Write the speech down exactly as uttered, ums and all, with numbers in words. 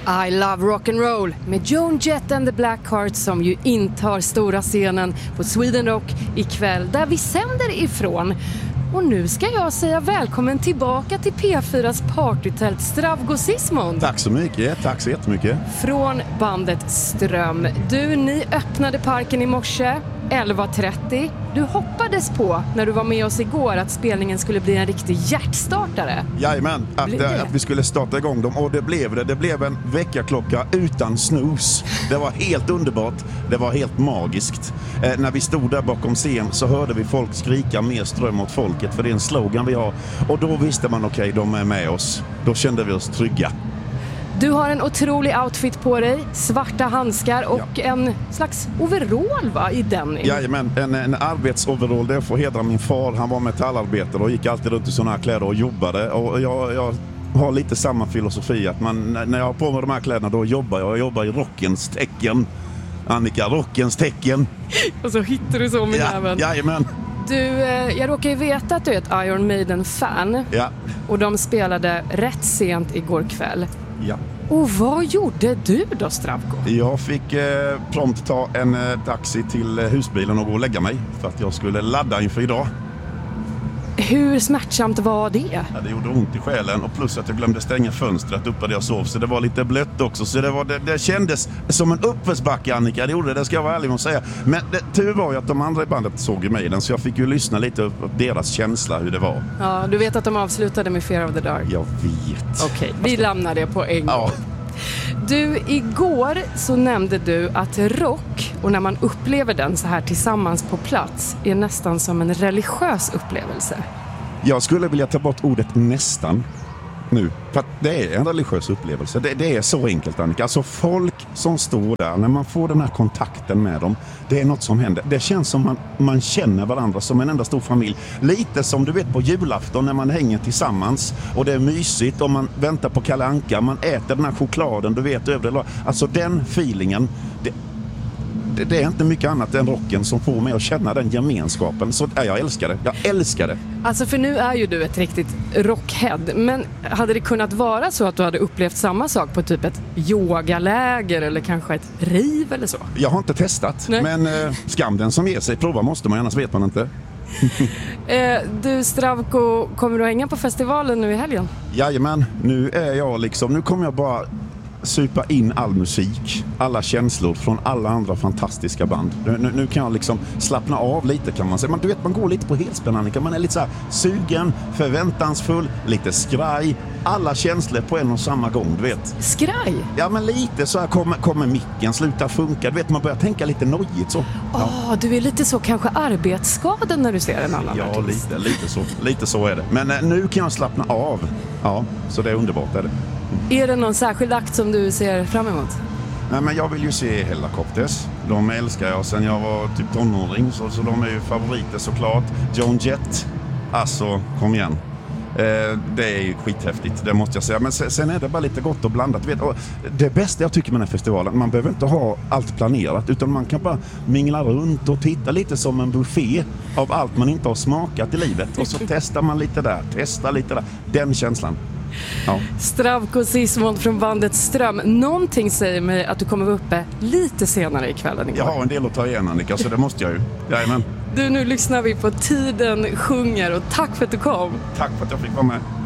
I Love Rock'n'Roll med Joan Jett and the Blackhearts som ju intar stora scenen på Sweden Rock ikväll där vi sänder ifrån. Och nu ska jag säga välkommen tillbaka till P fyras partytält Stravko Sismond. Tack så mycket, tack så jättemycket. Från bandet Ström. Du, ni öppnade parken i morse elva trettio. Du hoppades på när du var med oss igår att spelningen skulle bli en riktig hjärtstartare. Jajamän, att, det? att vi skulle starta igång dem. Och det blev det. Det blev en väckarklocka utan snus. Det var helt underbart. Det var helt magiskt. Eh, när vi stod där bakom scen så hörde vi folk skrika mer ström åt folket. För det är en slogan vi har. Och då visste man okej, okay, de är med oss. Då kände vi oss trygga. Du har en otrolig outfit på dig, svarta handskar och ja. en slags overall va, i den. Jajamän, en, en arbetsoverall, det får hedra min far. Han var metallarbetare och gick alltid runt i sådana här kläder och jobbade. Och jag, jag har lite samma filosofi att man, när jag har på mig de här kläderna då jobbar jag. Jag jobbar i rockens tecken. Annika, rockens tecken. Och så hittar du så med ja, jäveln. Jajamän. Du, jag råkar ju veta att du är ett Iron Maiden-fan. Ja. Och de spelade rätt sent igår kväll. Ja. Och vad gjorde du då, Stravko? Jag fick eh, prompt ta en eh, taxi till eh, husbilen och gå och lägga mig för att jag skulle ladda inför idag. Hur smärtsamt var det? Ja, det gjorde ont i själen och plus att jag glömde stänga fönstret uppe där jag sov så det var lite blött också så det, var, det, det kändes som en uppförsbacke, Annika, det gjorde det, det ska jag vara ärlig med att säga. Men det, tur var ju att de andra i bandet såg i mig den så jag fick ju lyssna lite på deras känsla hur det var. Ja, du vet att de avslutade med Fear of the Dark? Jag vet. Okej, vi lämnar det på en gång. Ja. Du, igår så nämnde du att rock, och när man upplever den så här tillsammans på plats, är nästan som en religiös upplevelse. Jag skulle vilja ta bort ordet nästan nu, för att det är en religiös upplevelse. Det, det är så enkelt, Annika. Alltså folk som står där, när man får den här kontakten med dem, det är något som händer. Det känns som man, man känner varandra som en enda stor familj. Lite som du vet på julafton när man hänger tillsammans och det är mysigt och man väntar på Kalle Anka, man äter den här chokladen, du vet över. Alltså den feelingen, det, det, det är inte mycket annat än rocken som får mig att känna den gemenskapen. Så ja, jag älskar det. Jag älskar det. Alltså för nu är ju du ett riktigt rockhead. Men hade det kunnat vara så att du hade upplevt samma sak på typ ett yogaläger eller kanske ett riv eller så? Jag har inte testat. Nej. Men eh, skam den som ger sig. Prova måste man, annars vet man inte. eh, du Stravko, kommer du hänga på festivalen nu i helgen? Jajamän, nu är jag liksom, nu kommer jag bara supa in all musik, alla känslor från alla andra fantastiska band. Nu, nu, nu kan jag liksom slappna av lite kan man säga. Man, du vet, man går lite på helspänn, Annika. Man är lite så här sugen, förväntansfull, lite skraj. Alla känslor på en och samma gång, du vet. Skraj? Ja, men lite så här kommer, kommer micken, slutar funka. Du vet, man börjar tänka lite nojigt så. Ja, oh, du är lite så kanske arbetsskadad när du ser en annan Ja, artist. lite, lite så. Lite så är det. Men eh, nu kan jag slappna av. Ja, så det är underbart, är det. Är det någon särskild akt som du ser fram emot? Nej, men jag vill ju se Hellacopters. De älskar jag sen jag var typ tonåring. Så, så de är ju favoriter såklart. Joan Jett. Alltså, kom igen. Eh, det är ju skithäftigt, det måste jag säga. Men sen, sen är det bara lite gott och blandat. Vet, och det bästa jag tycker med den här festivalen, man behöver inte ha allt planerat. Utan man kan bara mingla runt och titta lite som en buffé av allt man inte har smakat i livet. Och så testar man lite där, testar lite där. Den känslan. Ja. Stravko Sismond från bandet Ström. Någonting säger mig att du kommer vara uppe lite senare ikväll än igår. Jag har en del att ta igen, Annika, så det måste jag ju. Jajamän. Du, nu lyssnar vi på Tiden sjunger och tack för att du kom. Tack för att jag fick vara med.